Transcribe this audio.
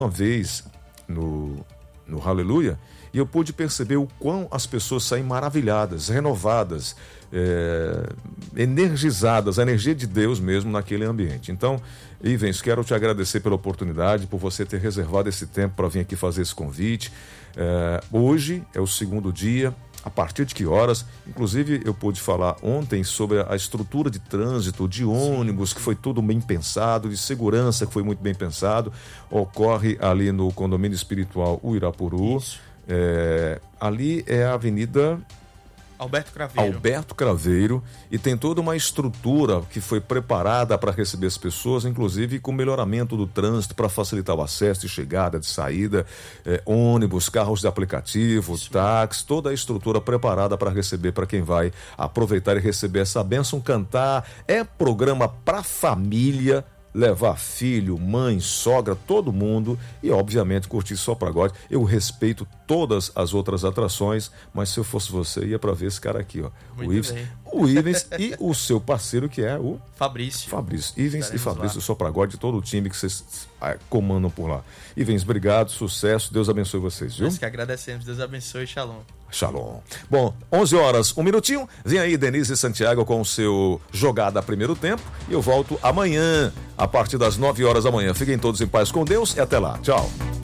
uma vez no Aleluia, e eu pude perceber o quão as pessoas saem maravilhadas, renovadas, energizadas, a energia de Deus mesmo naquele ambiente. Então, Ivens, quero te agradecer pela oportunidade, por você ter reservado esse tempo para vir aqui fazer esse convite. Hoje é o segundo dia. A partir de que horas? Inclusive, eu pude falar ontem sobre a estrutura de trânsito, de ônibus, que foi tudo bem pensado, de segurança, que foi muito bem pensado. Ocorre ali no condomínio espiritual Uirapuru. Ali é a Avenida Alberto Craveiro, e tem toda uma estrutura que foi preparada para receber as pessoas, inclusive com melhoramento do trânsito para facilitar o acesso de chegada, de saída, ônibus, carros de aplicativo, táxi, toda a estrutura preparada para receber, para quem vai aproveitar e receber essa bênção. Cantar é programa para família, levar filho, mãe, sogra, todo mundo, e obviamente curtir só pagode. Eu respeito todas as outras atrações, mas se eu fosse você, ia para ver esse cara aqui, ó, o Ivens e o seu parceiro, que é o Fabrício. Ivens e Fabrício do Sopragode, todo o time que vocês comandam por lá. Ivens, obrigado, sucesso, Deus abençoe vocês, viu? Nós que agradecemos, Deus abençoe, shalom. Shalom. Bom, 11 horas, um minutinho. Vem aí Denise Santiago com o seu Jogada Primeiro Tempo. E eu volto amanhã, a partir das 9 horas da manhã. Fiquem todos em paz com Deus e até lá. Tchau.